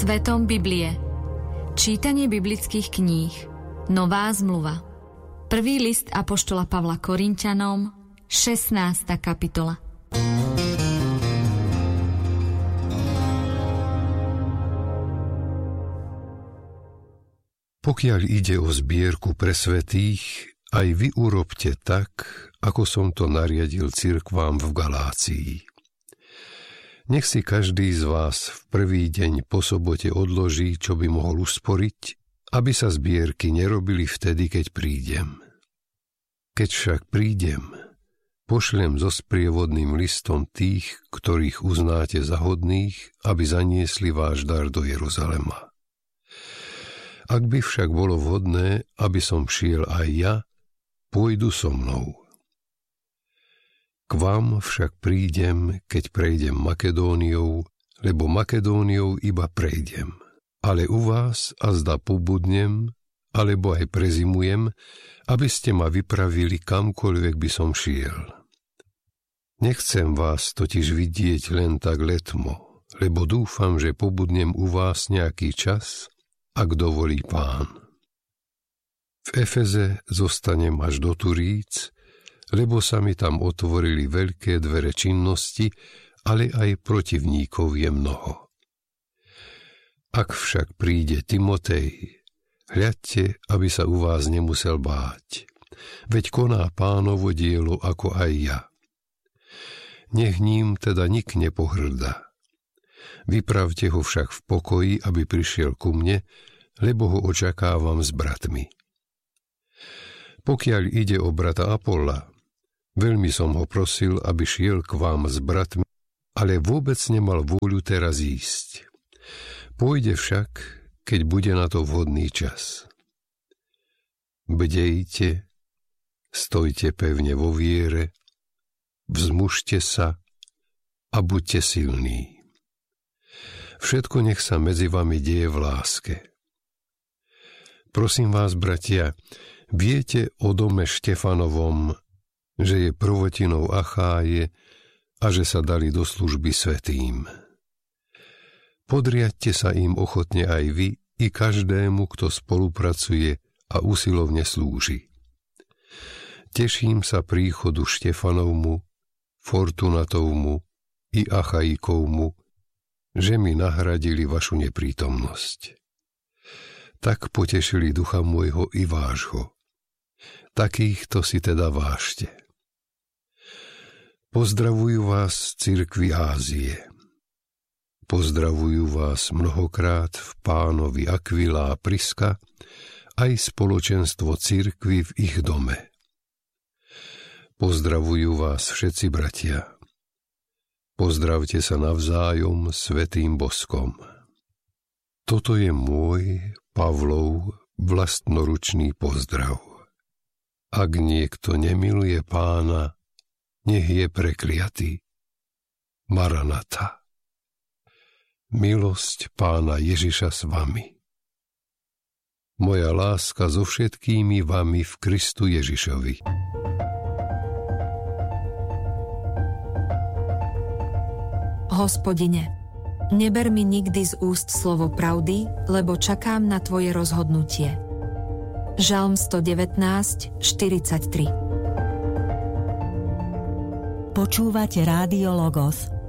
Svetom Biblie. Čítanie biblických kníh. Nová zmluva. Prvý list apoštola Pavla Korinťanom, 16. kapitola. Pokiaľ ide o zbierku pre svätých, aj vy urobte tak, ako som to nariadil cirkvám v Galácii. Nech si každý z vás v prvý deň po sobote odloží, čo by mohol usporiť, aby sa zbierky nerobili vtedy, keď prídem. Keď však prídem, pošlem so sprievodným listom tých, ktorých uznáte za hodných, aby zaniesli váš dar do Jeruzalema. Ak by však bolo vhodné, aby som šiel aj ja, pôjdu so mnou. K vám však prídem, keď prejdem Makedóniou, lebo Makedóniou iba prejdem. Ale u vás azda pobudnem, alebo aj prezimujem, aby ste ma vypravili kamkoľvek by som šiel. Nechcem vás totiž vidieť len tak letmo, lebo dúfam, že pobudnem u vás nejaký čas, ak dovolí Pán. V Efeze zostanem až do Turíc, lebo sa mi tam otvorili veľké dvere činnosti, ale aj protivníkov je mnoho. Ak však príde Timotej, hľadte, aby sa u vás nemusel báť, veď koná Pánovo dielo ako aj ja. Nech ním teda nik nepohrda. Vypravte ho však v pokoji, aby prišiel ku mne, lebo ho očakávam s bratmi. Pokiaľ ide o brata Apolla, veľmi som ho prosil, aby šiel k vám s bratmi, ale vôbec nemal vôľu teraz ísť. Pôjde však, keď bude na to vhodný čas. Bdejte, stojte pevne vo viere, vzmužte sa a buďte silní. Všetko nech sa medzi vami deje v láske. Prosím vás, bratia, viete o dome Štefanovom, že je prvotinou Acháje a že sa dali do služby svätým. Podriadte sa im ochotne aj vy i každému, kto spolupracuje a usilovne slúži. Teším sa príchodu Štefanovmu, Fortunatovmu i Achaikovmu, že mi nahradili vašu neprítomnosť. Tak potešili ducha môjho i vášho. Takýchto si teda vážte. Pozdravujú vás cirkvi Ázie. Pozdravujú vás mnohokrát v Pánovi Akvila a Priska, aj spoločenstvo cirkvi v ich dome. Pozdravujú vás všetci bratia. Pozdravte sa navzájom svätým boskom. Toto je môj, Pavlov, vlastnoručný pozdrav. Ak niekto nemiluje Pána, nech je prekliatý. Maranata. Milosť Pána Ježiša s vami. Moja láska so všetkými vami v Kristu Ježišovi. Hospodine, neber mi nikdy z úst slovo pravdy, lebo čakám na tvoje rozhodnutie. Žalm 119, 43. Počúvate Rádio Logos.